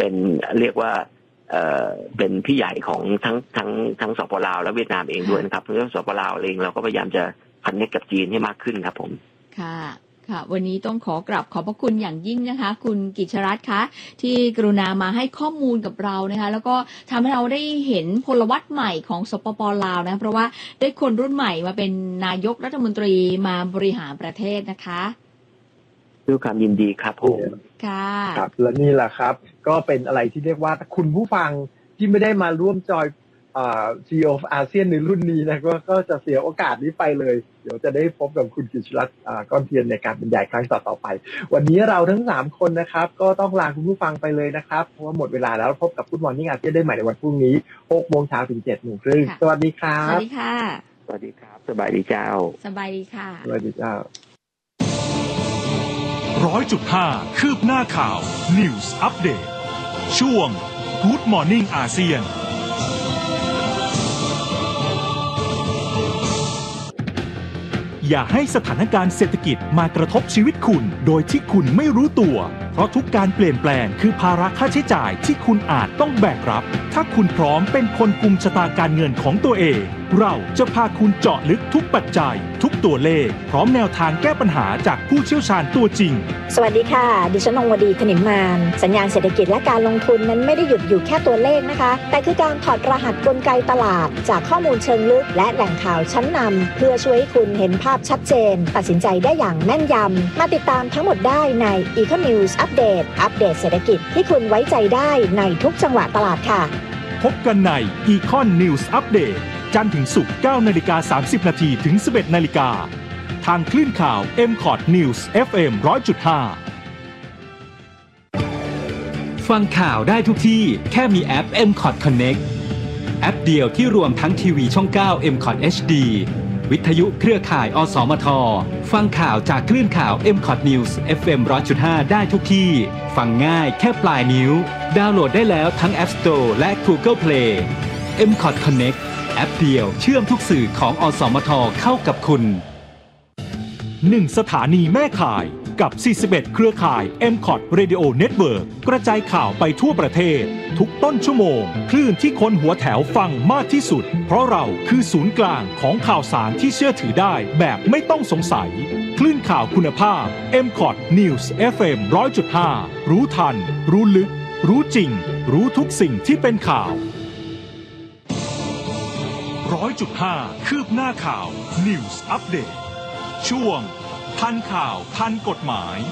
เป็นเรียกว่าเป็นพี่ใหญ่ของทั้งสปป.ลาวและเวียดนามเองด้วยนะครับเพราะสปป.ลาวเองเราก็พยายามจะคันเนคกับจีนให้มากขึ้นครับผมค่ะวันนี้ต้องขอกราบขอบพระคุณอย่างยิ่งนะคะคุณกิจชรัตน์คะที่กรุณามาให้ข้อมูลกับเรานะคะแล้วก็ทำให้เราได้เห็นพลวัตใหม่ของสปป.ลาวนะเพราะว่าได้คนรุ่นใหม่มาเป็นนายกรัฐมนตรีมาบริหารประเทศนะคะด้วยความยินดีครับผมค่ะครับและนี่แหละครับก็เป็นอะไรที่เรียกว่าคุณผู้ฟังที่ไม่ได้มาร่วมจอยCEO of ASEAN ในรุ่นนี้นะก็จะเสียโอกาสนี้ไปเลยเดี๋ยวจะได้พบกับคุณกิจรัตน์ก้อนเทียนในการบรรยายครั้งต่อไปวันนี้เราทั้ง3คนนะครับก็ต้องลาคุณผู้ฟังไปเลยนะครับเพราะว่าหมดเวลาแล้วพบกับGood Morning ASEANได้ใหม่ในวันพรุ่งนี้ 6:00 นถึง 7:30 นสวัสดีครับสวัสดีค่ะสวัสดีครับสบายดีเจ้าสบายดีค่ะสวัสดีเจ้า 100.5 คืบหน้าข่าว News Update ช่วง Good Morning ASEANอย่าให้สถานการณ์เศรษฐกิจมากระทบชีวิตคุณโดยที่คุณไม่รู้ตัวเพราะทุกการเปลี่ยนแปลงคือภาระค่าใช้จ่ายที่คุณอาจต้องแบกรับถ้าคุณพร้อมเป็นคนกุมชะตาการเงินของตัวเองเราจะพาคุณเจาะลึกทุกปัจจัยทุกตัวเลขพร้อมแนวทางแก้ปัญหาจากผู้เชี่ยวชาญตัวจริงสวัสดีค่ะดิฉันนงวดีถนิมมานสัญญาณเศรษฐกิจและการลงทุนนั้นไม่ได้หยุดอยู่แค่ตัวเลขนะคะแต่คือการถอดรหัสกลไกตลาดจากข้อมูลเชิงลึกและแหล่งข่าวชั้นนำเพื่อช่วยให้คุณเห็นภาพชัดเจนตัดสินใจได้อย่างแม่นยำมาติดตามทั้งหมดได้ใน Eco News Update อัปเดตเศรษฐกิจที่คุณไว้ใจได้ในทุกจังหวะตลาดค่ะพบกันใน Econ News Update จันทร์ถึงศุกร์ 9:30 นถึง 11:00 นทางคลื่นข่าว MCOT News FM 100.5 ฟังข่าวได้ทุกที่แค่มีแอป MCOT Connect แอปเดียวที่รวมทั้งทีวีช่อง 9 MCOT HD วิทยุเครือข่ายอสมทฟังข่าวจากคลื่นข่าว MCOT News FM 100.5 ได้ทุกที่ฟังง่ายแค่ปลายนิ้วดาวน์โหลดได้แล้วทั้ง App Store และ Google Play MCOT Connect แอปเดียวเชื่อมทุกสื่อของอสมทเข้ากับคุณ 1 สถานีแม่ข่ายกับ 41 เครือข่าย MCOT Radio Network กระจายข่าวไปทั่วประเทศทุกต้นชั่วโมงคลื่นที่คนหัวแถวฟังมากที่สุดเพราะเราคือศูนย์กลางของข่าวสารที่เชื่อถือได้แบบไม่ต้องสงสัยคลื่นข่าวคุณภาพ MCOT News FM 100.5 รู้ทันรู้ลึกรู้จริงรู้ทุกสิ่งที่เป็นข่าว 100.5 คืบหน้าข่าว News Update ช่วงทันข่าวทันกฎหมาย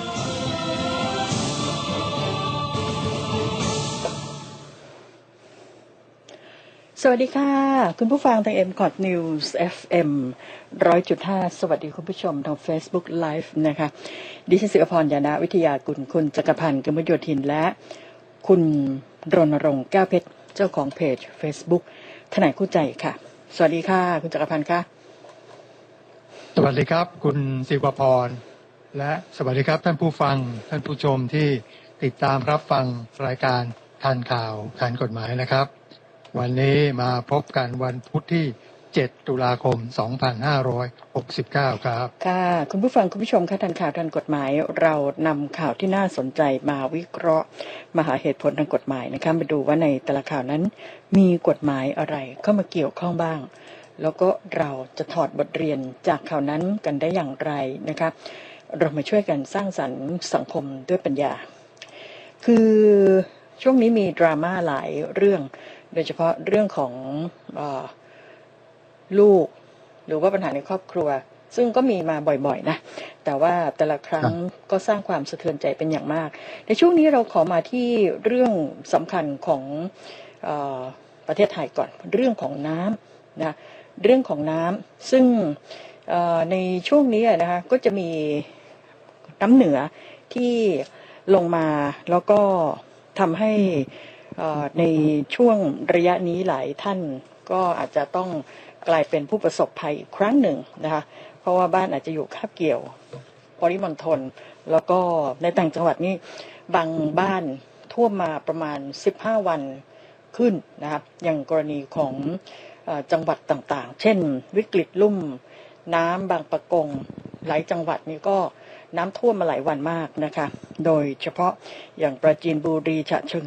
สวัสดีค่ะคุณผู้ฟังทาง MCOT News FM 100.5 สวัสดีคุณผู้ชมทาง Facebook Live นะคะดิฉันศิรพร ยานะวิทยากุลคุณจักรพันธ์กมลโยธินและคุณรณรงค์แก้วเพชรเจ้าของเพจ Facebook ทนายคู่ใจค่ะสวัสดีค่ะคุณจักรพันธ์ค่ะสวัสดีครับคุณศิวพรและสวัสดีครับท่านผู้ฟังท่านผู้ชมที่ติดตามรับฟังรายการทันข่าวทันกฎหมายนะครับวันนี้มาพบกันวันพุธที่7 ตุลาคม 2569 ครับค่ะคุณผู้ฟังคุณผู้ชมค่ะทันข่าวทันกฎหมายเรานำข่าวที่น่าสนใจมาวิเคราะห์มาหาเหตุผลทางกฎหมายนะคะมาดูว่าในแต่ละข่าวนั้นมีกฎหมายอะไรเข้ามาเกี่ยวข้องบ้างแล้วก็เราจะถอดบทเรียนจากข่าวนั้นกันได้อย่างไรนะคะเรามาช่วยกันสร้างสรรค์สังคมด้วยปัญญาคือช่วงนี้มีดราม่าหลายเรื่องโดยเฉพาะเรื่องของลูกหรือว่าปัญหาในครอบครัวซึ่งก็มีมาบ่อยๆนะแต่ว่าแต่ละครั้งก็สร้างความสะเทือนใจเป็นอย่างมากในช่วงนี้เราขอมาที่เรื่องสำคัญของประเทศไทยก่อนเรื่องของน้ำนะเรื่องของน้ำซึ่งในช่วงนี้นะคะก็จะมีน้ำเหนือที่ลงมาแล้วก็ทำให้ในช่วงระยะนี้หลายท่านก็อาจจะต้องกลายเป็นผู้ประสบภัยอีกครั้งหนึ่งนะคะเพราะว่าบ้านอาจจะอยู่คาบเกี่ยวปริมณฑลแล้วก็ในต่างจังหวัดนี่บางบ้านท่วมมาประมาณ15 วันขึ้นนะครับอย่างกรณีของจังหวัดต่างๆเช่นวิกฤตลุ่มน้ำบางปะกงหลายจังหวัดนี้ก็น้ำท่วมมาหลายวันมากนะคะโดยเฉพาะอย่างปราจีนบุรีฉะเชิง